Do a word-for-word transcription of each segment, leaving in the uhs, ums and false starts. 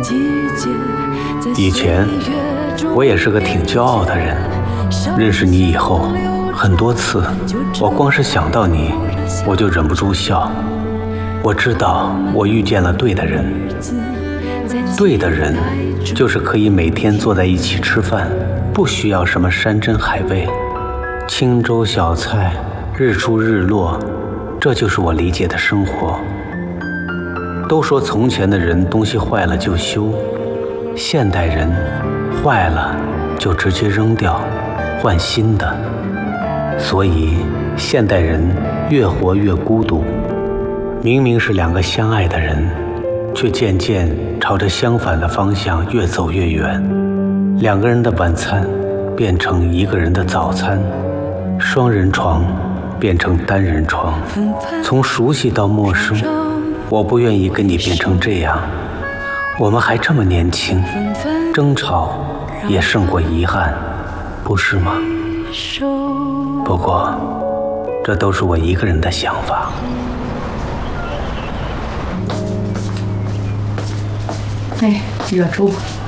以前我也是个挺骄傲的人，认识你以后，很多次我光是想到你，我就忍不住笑。我知道我遇见了对的人，对的人就是可以每天坐在一起吃饭，不需要什么山珍海味，清粥小菜，日出日落，这就是我理解的生活。都说从前的人东西坏了就修，现代人坏了就直接扔掉，换新的。所以现代人越活越孤独，明明是两个相爱的人，却渐渐朝着相反的方向越走越远。两个人的晚餐变成一个人的早餐，双人床变成单人床，从熟悉到陌生，我不愿意跟你变成这样。我们还这么年轻，争吵也胜过遗憾，不是吗？不过这都是我一个人的想法。 哎，热粥。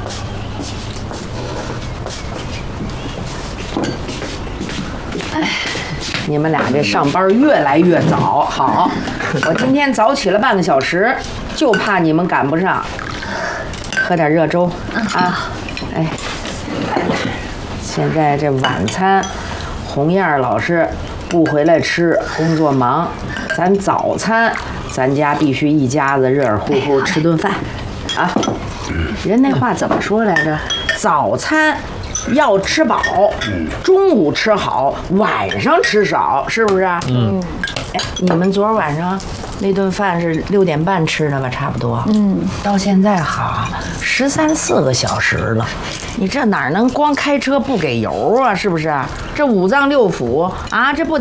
哎，你们俩这上班越来越早，好，我今天早起了半个小时，就怕你们赶不上。喝点热粥啊！哎，现在这晚餐，红燕老师不回来吃，工作忙。咱早餐，咱家必须一家子热热乎乎吃顿饭，啊！人那话怎么说来着？早餐要吃饱，中午吃好，晚上吃少，是不是？嗯。哎，你们昨儿晚上那顿饭是六点半吃的吧？差不多。嗯。到现在好十三四个小时了，你这哪能光开车不给油啊？是不是？这五脏六腑啊，这不得